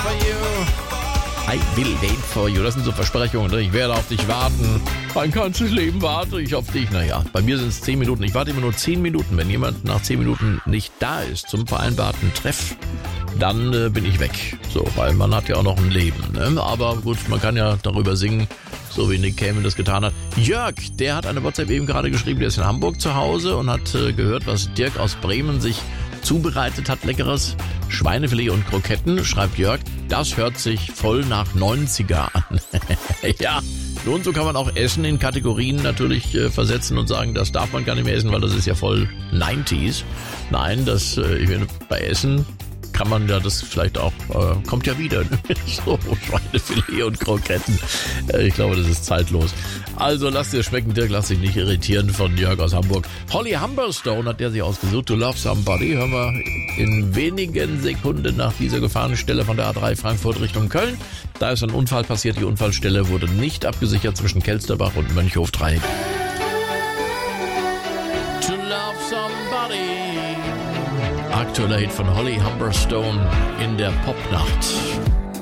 for you. I will wait for you. Das sind so Versprechungen. Ne? Ich werde auf dich warten. Mein ganzes Leben warte ich auf dich. Naja, bei mir sind es 10 Minuten. Ich warte immer nur 10 Minuten. Wenn jemand nach 10 Minuten nicht da ist zum vereinbarten Treff, dann bin ich weg. So, weil man hat ja auch noch ein Leben. Ne? Aber gut, man kann ja darüber singen, so wie Nick Cayman das getan hat. Jörg, der hat eine WhatsApp eben gerade geschrieben, der ist in Hamburg zu Hause und hat gehört, was Dirk aus Bremen sich zubereitet hat. Leckeres Schweinefilet und Kroketten, schreibt Jörg. Das hört sich voll nach 90er an. Ja, und so kann man auch Essen in Kategorien natürlich versetzen und sagen, das darf man gar nicht mehr essen, weil das ist ja voll 90s. Nein, das ich finde, bei Essen kann man ja das vielleicht auch, kommt ja wieder, so Schweinefilet und Kroketten. Ich glaube, das ist zeitlos. Also lass dir schmecken, Dirk, lass dich nicht irritieren von Jörg aus Hamburg. Holly Humberstone hat der sich ausgesucht. To Love Somebody hören wir in wenigen Sekunden nach dieser Gefahrenstelle von der A3 Frankfurt Richtung Köln. Da ist ein Unfall passiert. Die Unfallstelle wurde nicht abgesichert zwischen Kelsterbach und Mönchhof 3. To Love Somebody. Aktueller Hit von Holly Humberstone in der Popnacht.